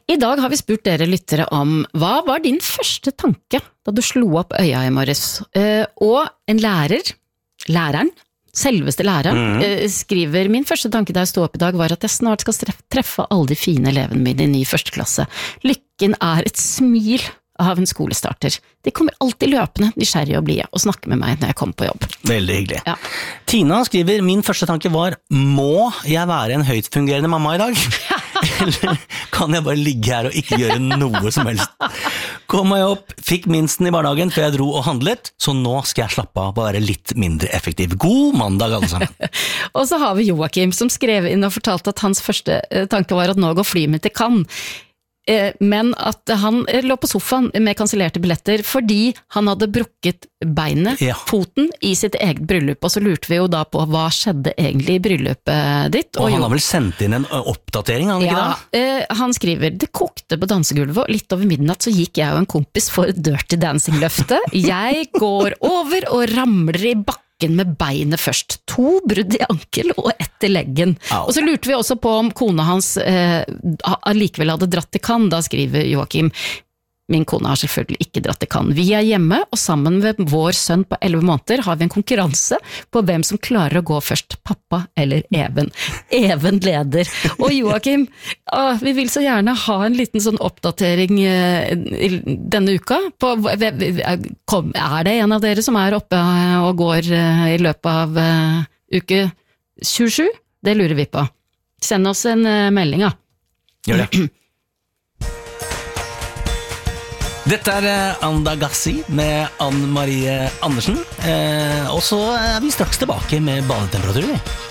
I dag har vi spurt dere lyttere om hva var din første tanke da du slo opp øya i morges? Og en læreren, selveste læreren, skriver: min første tanke da jeg stod opp i dag var at jeg snart skal treffe alle de fine elevene mine i ny første klasse. Lykken et smil av en skolestarter. De kommer alltid løpende, nysgjerrige og blide, og snakker med meg når jeg kommer på jobb. Veldig hyggelig. Ja. Tina skriver: min første tanke var, må jeg være en høyt fungerende mamma i dag? Eller kan jeg bare ligge her og ikke gjøre noe som helst? Kom meg opp, fikk minsten i barnehagen før jeg dro og handlet, så nå skal jeg slappe av og være litt mindre effektiv. God mandag alle sammen. Og så har vi Joakim som skrev inn og fortalte at hans første tanke var at nå går flyet mitt til Cannes. Men at han lå på sofaen med kansellerte billetter fordi han hadde brukket beinet, foten, i sitt eget bryllup, og så lurte vi jo da på hva skjedde egentlig i bryllupet ditt. Og han har vel sendt inn en oppdatering, han ikke da? Han skriver: det kokte på dansegulvet, og litt over midnatt så gikk jeg og en kompis for Dirty Dancing-løftet. Jeg går over og ramler i bakken med beinet først. 2 brudd i ankel og 1 i leggen. Og så lurte vi også på om kona hans likevel hadde dratt til Cannes. Da skriver Joakim: min kone har selvfølgelig ikke dratt til Cannes. Vi hjemme, og sammen med vår sønn på 11 måneder har vi en konkurranse på hvem som klarer å gå først, pappa eller Even. Even leder. Og Joakim, vi vil så gjerne ha en liten sånn oppdatering denne uka. Det en av dere som oppe og går i løpet av uke 27? Det lurer vi på. Send oss en melding, da. Gjør det. Dette Andagassi med Anne Marie Andersen, og så vi straks tilbake med badetemperatur.